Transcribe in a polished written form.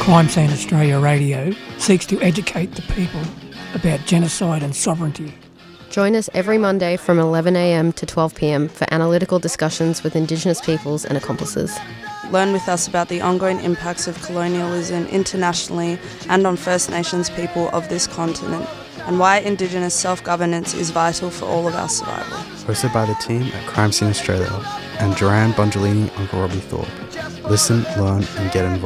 Crime Scene Australia Radio seeks to educate the people about genocide and sovereignty. Join us every Monday from 11am to 12pm for analytical discussions with Indigenous peoples and accomplices. Learn with us about the ongoing impacts of colonialism internationally and on First Nations people of this continent, and why Indigenous self-governance is vital for all of our survival. Hosted by the team at Crime Scene Australia and Joanne Bongelini, Uncle Robbie Thorpe. Listen, learn and get involved.